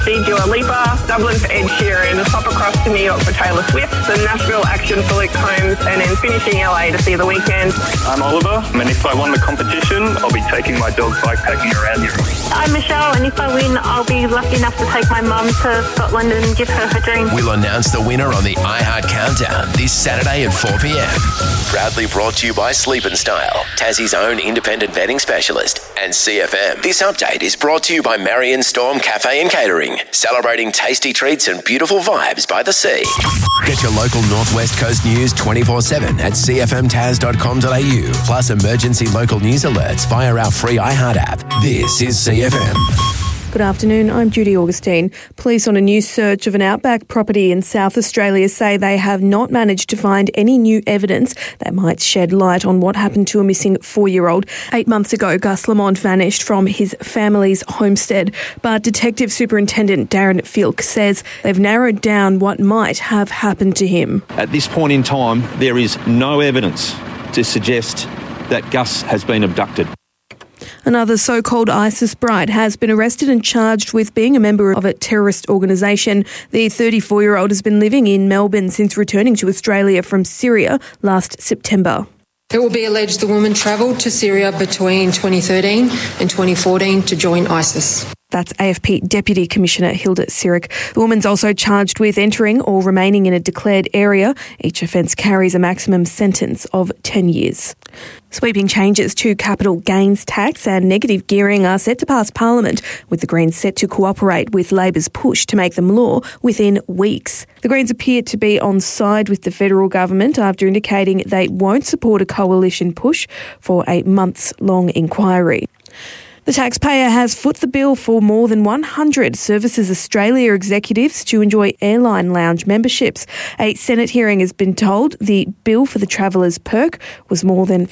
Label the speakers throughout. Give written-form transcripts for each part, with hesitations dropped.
Speaker 1: See Dua Lipa, Dublin for Ed Sheeran, pop across to New York for Taylor Swift, the Nashville action for Luke Combs, and then finishing LA to see The Weeknd.
Speaker 2: I'm Oliver, and if I won the competition, I'll be taking my dog bikepacking around Europe.
Speaker 3: I'm Michelle, and if I win, I'll be lucky enough to take my mum to Scotland and give her dream.
Speaker 4: We'll announce the winner on the iHeart Countdown this Saturday at 4 p.m. Proudly brought to you by Sleep and Style, Tassie's own independent vetting specialist, and CFM. This update is brought to you by Marion Storm Cafe and Catering, celebrating tasty treats and beautiful vibes by the sea. Get your local Northwest Coast news 24/7 at cfmtaz.com.au, plus emergency local news alerts via our free iHeart app. This is CFM.
Speaker 5: Good afternoon, I'm Judy Augustine. Police on a new search of an outback property in South Australia say they have not managed to find any new evidence that might shed light on what happened to a missing 4-year-old. 8 months ago, Gus Lamont vanished from his family's homestead, but Detective Superintendent Darren Filk says they've narrowed down what might have happened to him.
Speaker 6: At this point in time, there is no evidence to suggest that Gus has been abducted.
Speaker 5: Another so-called ISIS bride has been arrested and charged with being a member of a terrorist organisation. The 34-year-old has been living in Melbourne since returning to Australia from Syria last September.
Speaker 7: It will be alleged the woman travelled to Syria between 2013 and 2014 to join ISIS.
Speaker 5: That's AFP Deputy Commissioner Hilda Sirik. The woman's also charged with entering or remaining in a declared area. Each offence carries a maximum sentence of 10 years. Sweeping changes to capital gains tax and negative gearing are set to pass Parliament, with the Greens set to cooperate with Labor's push to make them law within weeks. The Greens appear to be on side with the federal government after indicating they won't support a coalition push for a months-long inquiry. The taxpayer has foot the bill for more than 100 Services Australia executives to enjoy airline lounge memberships. A Senate hearing has been told the bill for the Travellers perk was more than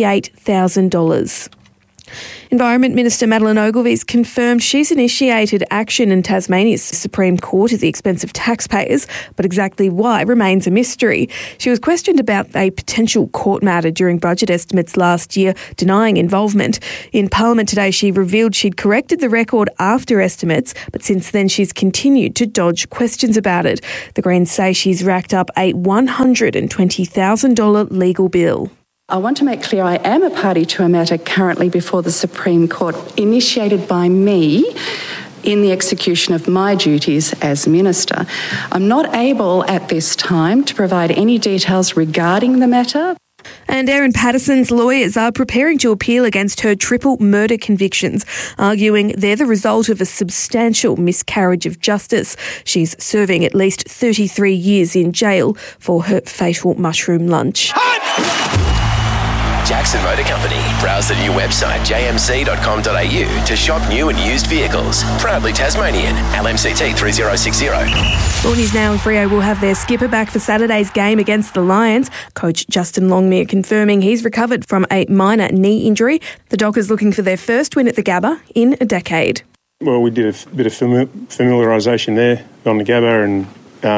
Speaker 5: $58,000. Environment Minister Madeleine Ogilvy's confirmed she's initiated action in Tasmania's Supreme Court at the expense of taxpayers, but exactly why remains a mystery. She was questioned about a potential court matter during budget estimates last year, denying involvement. In Parliament today, she revealed she'd corrected the record after estimates, but since then she's continued to dodge questions about it. The Greens say she's racked up a $120,000 legal bill.
Speaker 8: I want to make clear I am a party to a matter currently before the Supreme Court, initiated by me in the execution of my duties as Minister. I'm not able at this time to provide any details regarding the matter.
Speaker 5: And Erin Patterson's lawyers are preparing to appeal against her triple murder convictions, arguing they're the result of a substantial miscarriage of justice. She's serving at least 33 years in jail for her fatal mushroom lunch.
Speaker 4: Jackson Motor Company. Browse the new website jmc.com.au to shop new and used vehicles. Proudly Tasmanian. LMCT 3060.
Speaker 5: Thornies now and Freo will have their skipper back for Saturday's game against the Lions. Coach Justin Longmire confirming he's recovered from a minor knee injury. The Dockers looking for their first win at the Gabba in a decade.
Speaker 9: Well, we did a bit of familiarisation there on the Gabba and,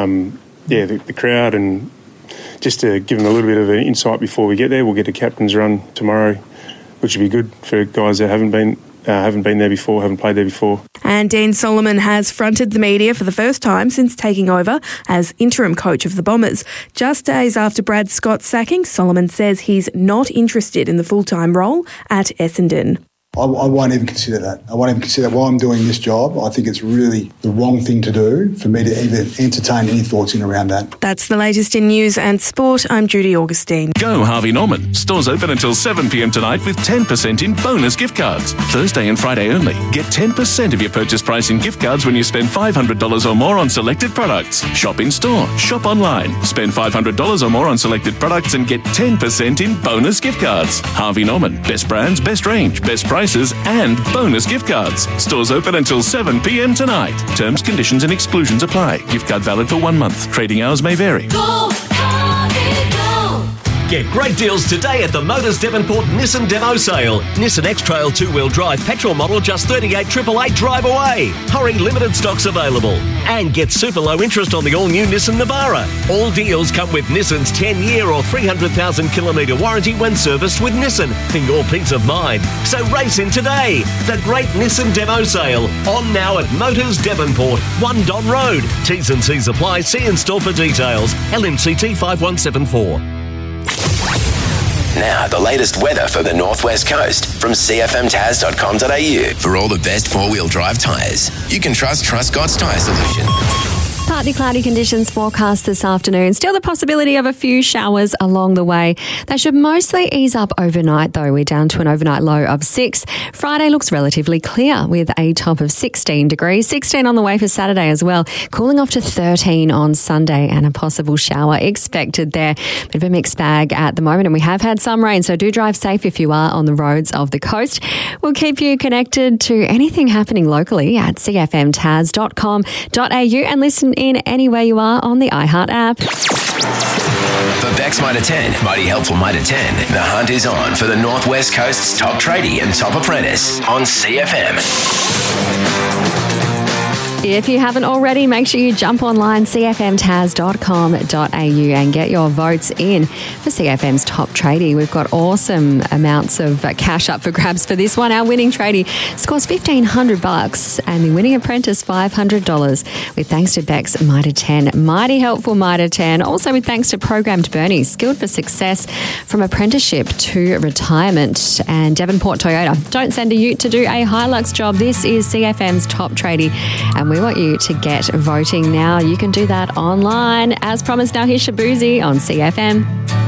Speaker 9: the crowd, and just to give them a little bit of an insight before we get there. We'll get a captain's run tomorrow, which will be good for guys that haven't been there before, haven't played there before.
Speaker 5: And Dean Solomon has fronted the media for the first time since taking over as interim coach of the Bombers. Just days after Brad Scott's sacking, Solomon says he's not interested in the full-time role at Essendon.
Speaker 10: I won't even consider that. I won't even consider while I'm doing this job. I think it's really the wrong thing to do for me to even entertain any thoughts in around that.
Speaker 5: That's the latest in news and sport. I'm Judy Augustine.
Speaker 11: Go Harvey Norman. Stores open until 7 p.m. tonight with 10% in bonus gift cards. Thursday and Friday only. Get 10% of your purchase price in gift cards when you spend $500 or more on selected products. Shop in store. Shop online. Spend $500 or more on selected products and get 10% in bonus gift cards. Harvey Norman. Best brands, best range, best prices and bonus gift cards. Stores open until 7 p.m. tonight. Terms, conditions and exclusions apply. Gift card valid for 1 month. Trading hours may vary.
Speaker 12: Go, Harvey, go. Get great deals today at the Motors Devonport Nissan Demo Sale. Nissan X-Trail 2-wheel drive petrol model just $38,888 drive away. Hurry, limited stocks available. And get super low interest on the all-new Nissan Navara. All deals come with Nissan's 10-year or 300,000 kilometre warranty when serviced with Nissan for your peace of mind. So race in today. The great Nissan Demo Sale. On now at Motors Devonport, 1 Don Road. T's and C's apply. See in store for details. LMCT 5174.
Speaker 4: Now, the latest weather for the Northwest Coast from cfmtaz.com.au. For all the best four-wheel drive tyres, you can trust Truscott's Tyre Solution.
Speaker 13: Partly cloudy conditions forecast this afternoon. Still the possibility of a few showers along the way. They should mostly ease up overnight, though. We're down to an overnight low of 6. Friday looks relatively clear with a top of 16 degrees. 16 on the way for Saturday as well. Cooling off to 13 on Sunday and a possible shower expected there. Bit of a mixed bag at the moment, and we have had some rain, so do drive safe if you are on the roads of the coast. We'll keep you connected to anything happening locally at cfmtaz.com.au and listen in anywhere you are on the iHeart app.
Speaker 4: For Beck's Mitre 10, Mighty Helpful Mitre 10, the hunt is on for the Northwest Coast's top tradie and top apprentice on CFM.
Speaker 13: If you haven't already, make sure you jump online, cfmtaz.com.au, and get your votes in for CFM's top tradie. We've got awesome amounts of cash up for grabs for this one. Our winning tradie scores $1,500 and the winning apprentice $500 with thanks to Beck's Mitre 10. Mighty Helpful Mitre 10. Also with thanks to Programmed Bernie, skilled for success from apprenticeship to retirement. And Devonport Toyota. Don't send a ute to do a Hilux job. This is CFM's top tradie, and we want you to get voting now. You can do that online. As promised, now here's Shabuzi on CFM.